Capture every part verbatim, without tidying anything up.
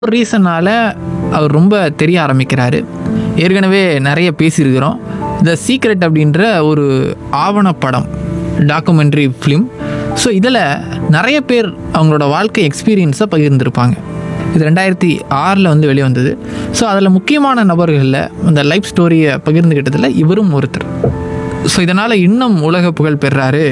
ஒரு ரீசனால அவர் ரொம்ப தெரிய ஆரம்பிக்கிறாரு. ஏற்கனவே நிறைய பேசியிருக்கிறோம். த சீக்ரெட் அப்படின்ற ஒரு ஆவணப்படம், டாக்குமெண்ட்ரி ஃபிலிம். ஸோ இதில் நிறைய பேர் அவங்களோட வாழ்க்கை எக்ஸ்பீரியன்ஸை பகிர்ந்திருப்பாங்க. இது ரெண்டாயிரத்தி ஆறில் வந்து வெளிவந்தது. ஸோ அதில் முக்கியமான நபர்களில் அந்த லைஃப் ஸ்டோரியை பகிர்ந்துக்கிட்டதில் இவரும் ஒருத்தர். ஸோ இதனால் இன்னும் உலக புகழ் பெறாரு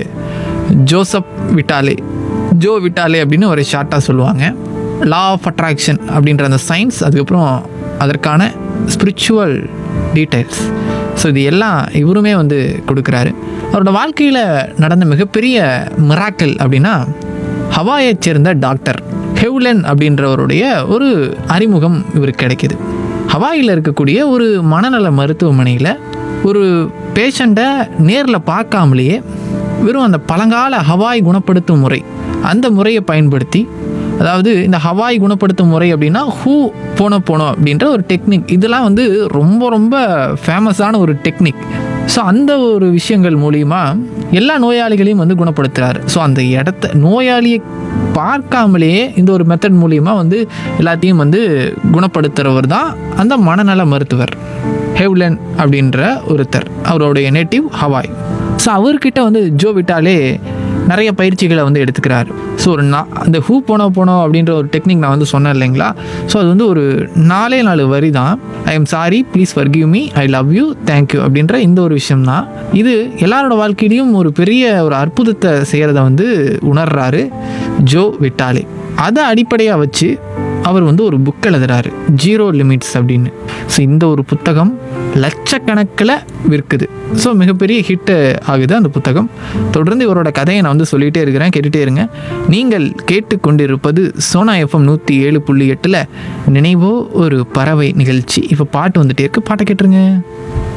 ஜோசப் விட்டாலே, ஜோ விட்டாலே அப்படின்னு ஒரு ஷார்ட்டாக சொல்லுவாங்க. லா ஆஃப் அட்ராக்ஷன் அப்படின்ற அந்த சயின்ஸ், அதுக்கப்புறம் அதற்கான ஸ்பிரிச்சுவல் டீட்டெயில்ஸ், ஸோ இது எல்லாம் இவருமே வந்து கொடுக்குறாரு. அவரோட வாழ்க்கையில் நடந்த மிகப்பெரிய மிராக்கிள் அப்படின்னா, ஹவாயைச் சேர்ந்த டாக்டர் ஹெவ்லன் அப்படின்றவருடைய ஒரு அறிமுகம் இவருக்கு கிடைக்கிது. ஹவாயில் இருக்கக்கூடிய ஒரு மனநல மருத்துவமனையில் ஒரு பேஷண்ட்டை நேரில் பார்க்காமலேயே வெறும் அந்த பழங்கால ஹவாய் குணப்படுத்தும் முறை, அந்த முறையை பயன்படுத்தி, அதாவது இந்த ஹவாய் குணப்படுத்தும் முறை அப்படின்னா ஹூ போனோ போனோ அப்படின்ற ஒரு டெக்னிக், இதெல்லாம் வந்து ரொம்ப ரொம்ப ஃபேமஸான ஒரு டெக்னிக். ஸோ அந்த ஒரு விஷயங்கள் மூலிமா எல்லா நோயாளிகளையும் வந்து குணப்படுத்துகிறாரு. ஸோ அந்த இடத்த நோயாளியை பார்க்காமலேயே இந்த ஒரு மெத்தட் மூலிமா வந்து எல்லாத்தையும் வந்து குணப்படுத்துகிறவர் தான் அந்த மனநல மருத்துவர் ஹெவ்லன் அப்படின்ற ஒருத்தர். அவருடைய நேட்டிவ் ஹவாய். ஸோ அவர்கிட்ட வந்து ஜோ விட்டாலே நிறைய பயிற்சிகளை வந்து எடுத்துக்கிறாரு. ஸோ ஒரு நா அந்த ஹூ போனோ போனோ அப்படின்ற ஒரு டெக்னிக் நான் வந்து சொன்னேன் இல்லைங்களா. ஸோ அது வந்து ஒரு நாலே நாலு வரி தான். I am sorry, please forgive me, I love you, thank you அப்படின்ற இந்த ஒரு விஷயம் தான். இது எல்லாரோட வாழ்க்கையிலையும் ஒரு பெரிய ஒரு அற்புதத்தை செய்கிறத வந்து உணர்றாரு ஜோ விட்டாலே. அதை அடிப்படையாக வச்சு அவர் வந்து ஒரு புக் எழுதுறாரு, ஜீரோ லிமிட்ஸ் அப்படின்னு. ஸோ இந்த ஒரு புத்தகம் லட்சக்கணக்கில் விற்குது. ஸோ மிகப்பெரிய ஹிட்டு ஆகுது அந்த புத்தகம். தொடர்ந்து இவரோட கதையை நான் வந்து சொல்லிகிட்டே இருக்கிறேன், கேட்டுகிட்டே இருங்க. நீங்கள் கேட்டுக்கொண்டிருப்பது சோனா எஃப்எம் நூற்றி ஏழு புள்ளி எட்டில் நினைவோ ஒரு பறவை நிகழ்ச்சி. இப்போ பாட்டு வந்துட்டே இருக்கு, பாட்டை கேட்டுருங்க.